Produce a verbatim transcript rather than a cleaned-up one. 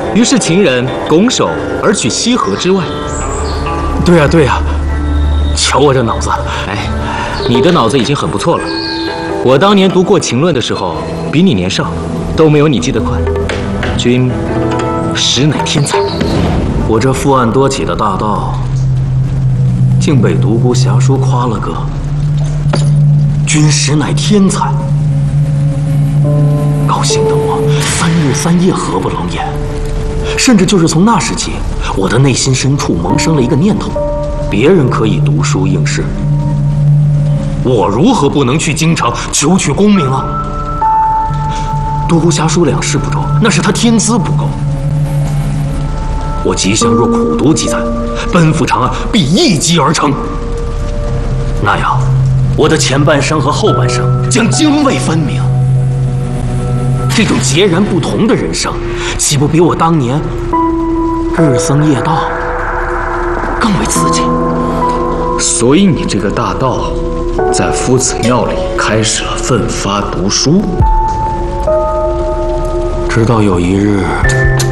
于是秦人拱手而取西河之外。 对呀、啊、对呀、啊，瞧我这脑子！ 哎，你的脑子已经很不错了。我当年读过《秦论》的时候，比你年少，都没有你记得快。君实乃天才。 我这负案多起的大盗，竟被独孤侠叔夸了个君实乃天才。高兴的我三日三夜合不拢眼，甚至就是从那时起，我的内心深处萌生了一个念头：别人可以读书应试，我如何不能去京城求取功名啊？独孤侠叔两事不周，那是他天资不够。我吉祥若苦读几载，奔赴长安，必一击而成。那样，我的前半生和后半生将泾渭分明。这种截然不同的人生，岂不比我当年日僧夜道更为刺激？ 所以你这个大盗，在夫子庙里开始了奋发读书， 直到有一日。